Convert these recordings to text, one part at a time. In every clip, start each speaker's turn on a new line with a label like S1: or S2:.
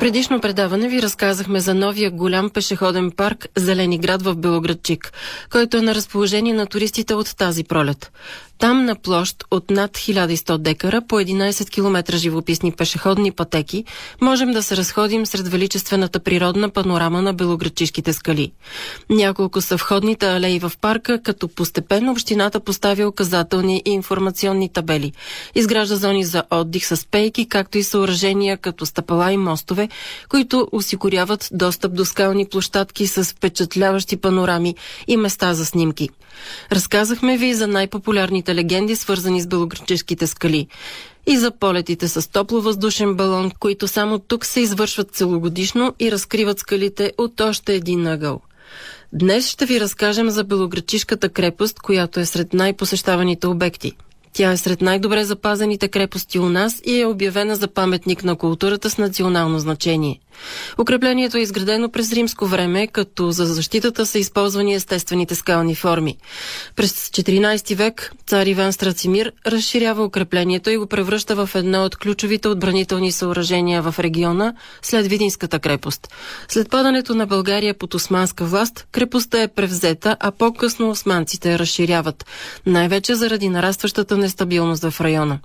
S1: предишно предаване ви разказахме за новия голям пешеходен парк Зелени град в Белоградчик, който е на разположение на туристите от тази пролет. Там на площ от над 1100 декара по 11 км живописни пешеходни пътеки можем да се разходим сред величествената природна панорама на белоградчишките скали. Няколко са входните алеи в парка, като постепенно общината поставя указателни и информационни табели. Изгражда зони за отдих с пейки, както и съоръжения като стъпала и мостове, които осигуряват достъп до скални площадки с впечатляващи панорами и места за снимки. Разказахме ви за най-популярните легенди, свързани с белоградчишките скали, и за полетите с топловъздушен балон, които само тук се извършват целогодишно и разкриват скалите от още един ъгъл. Днес ще ви разкажем за Белоградчишката крепост, която е сред най-посещаваните обекти. Тя е сред най-добре запазените крепости у нас и е обявена за паметник на културата с национално значение. Укреплението е изградено през римско време, като за защитата са използвани естествените скални форми. През 14 век цар Иван Страцимир разширява укреплението и го превръща в едно от ключовите отбранителни съоръжения в региона след Видинската крепост. След падането на България под османска власт, крепостта е превзета, а по-късно османците я разширяват, най-вече заради нарастващата нестабилност в района.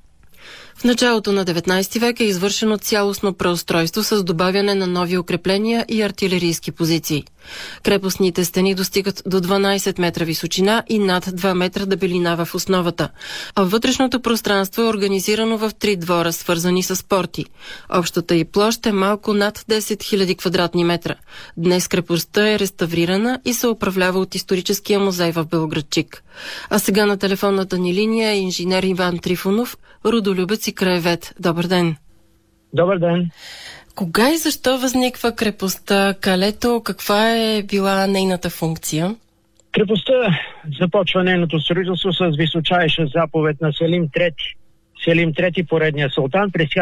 S1: В началото на 19 век е извършено цялостно преустройство с добавяне на нови укрепления и артилерийски позиции. Крепостните стени достигат до 12 метра височина и над 2 метра дебелина в основата, а вътрешното пространство е организирано в 3 двора, свързани с порти. Общата й площ е малко над 10 000 квадратни метра. Днес крепостта е реставрирана и се управлява от историческия музей в Белоградчик. А сега на телефонната ни линия е инженер Иван Трифонов, родолюбец и краевед. Добър ден!
S2: Добър ден!
S1: Кога и защо възниква крепостта Калето? Каква е била нейната функция?
S2: Крепостта започва нейното строителство с височайша заповед на Селим III. Селим III, поредния султан, през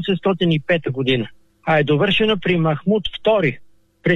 S2: 1805 година, а е довършена при Махмуд II през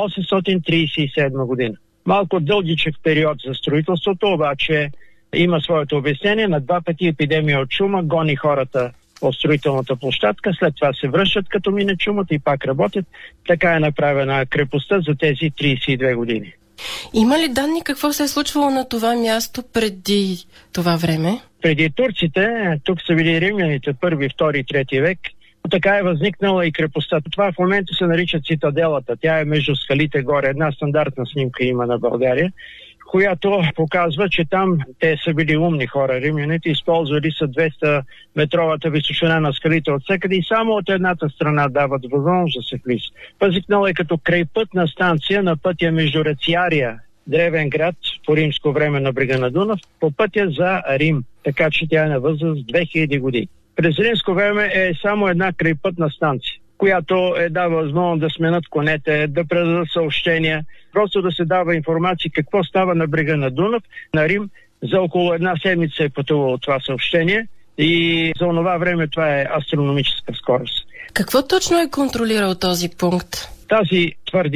S2: 1837 година. Малко дългичък период за строителството, обаче има своето обяснение. На 2 пъти епидемия от чума гони хората от строителната площадка, след това се връщат като мине чумата и пак работят. Така е направена крепостта за тези 32 години.
S1: Има ли данни какво се е случвало на това място преди това време?
S2: Преди турците, тук са били римляните, 1, 2, 3 век. Така е възникнала и крепостта. Това в момента се нарича цитаделата. Тя е между скалите горе. Една стандартна снимка има на България, която показва, че там те са били умни хора. Римляните използвали са 200 метровата височина на скалите от всекъде и само от едната страна дават възможност да се влиза. Възникнала е като крайпътна станция на пътя между Рациария, древен град по римско време на брега на Дунав, по пътя за Рим, така че тя е на възраст 2000 години. През римско време е само една крайпътна станция, която дава възможност да сменят конете, да предадат съобщения, просто да се дава информация какво става на брега на Дунав, на Рим. За около една седмица е пътувало това съобщение и за онова време това е астрономическа скорост.
S1: Какво точно е контролирал този пункт?
S2: Тази твърди